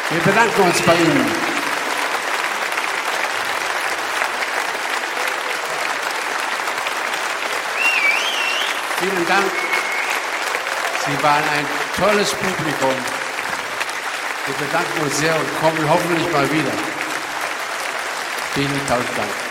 Wir bedanken uns bei Ihnen. Vielen Dank. Sie waren ein tolles Publikum. Wir bedanken uns sehr und kommen hoffentlich mal wieder. Vielen tausend Dank.